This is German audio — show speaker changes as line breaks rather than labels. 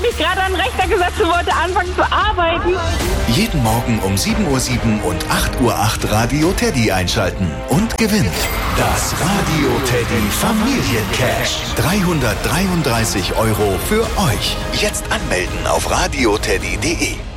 mich gerade an den Rechner gesetzt und wollte anfangen zu arbeiten.
Jeden Morgen um 7:07 Uhr und 8:08 Uhr Radio Teddy einschalten und gewinnt das Radio Teddy Familiencash. 333 € für euch. Jetzt anmelden auf radioteddy.de.